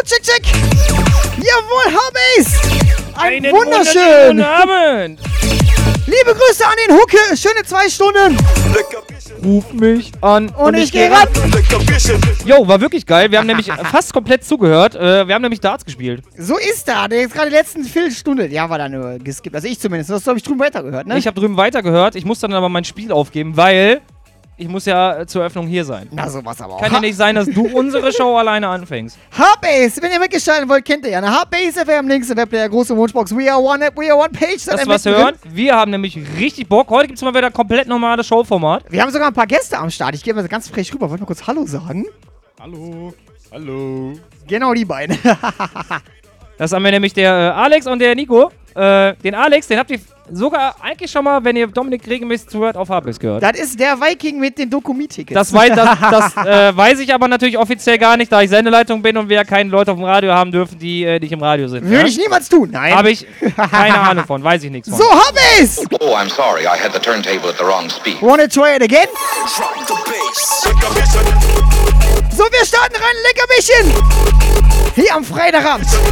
check. Jawohl, Harbase. Einen Wunderschön. guten Abend. Liebe Grüße an den Hucke. Schöne 2 Stunden. Ruf mich an Und ich geh ran. Jo, war wirklich geil. Wir haben nämlich fast komplett zugehört. Wir haben nämlich Darts gespielt. So ist da. Jetzt gerade die letzten Viertelstunde. Ja, war da nur geskippt. Also ich zumindest. Du hast, glaube ich, drüben weitergehört, ne? Ich habe drüben weitergehört. Ich muss dann aber mein Spiel aufgeben, weil ich muss ja zur Eröffnung hier sein. Na, sowas aber auch. Kann ja nicht sein, dass du unsere Show alleine anfängst. Harbase, wenn ihr mitgestalten wollt, kennt ihr ja. Harbase FM, links im Webplayer, große Wunschbox. We are one app, we are one page. Lass was hören. Wir haben nämlich richtig Bock. Heute gibt es mal wieder komplett normales Showformat. Wir haben sogar ein paar Gäste am Start. Ich gehe mal ganz frech rüber. Wollt mal kurz Hallo sagen? Hallo. Hallo. Genau die beiden. Das haben wir nämlich der Alex und der Nico. Den Alex, den habt ihr sogar eigentlich schon mal, wenn ihr Dominik regelmäßig zuhört, auf Harbase gehört. Das ist der Viking mit den Dokumi-Tickets. Das weiß ich aber natürlich offiziell gar nicht, da ich Sendeleitung bin und wir ja keine Leute auf dem Radio haben dürfen, die nicht im Radio sind. Würde ich niemals tun, nein. Habe ich keine Ahnung von, weiß ich nichts von. So, Harbase! Oh, I'm sorry, I had the turntable at the wrong speed. Wanna try it again? So, wir starten rein, Leckerbichen! Hier am Freitagabend.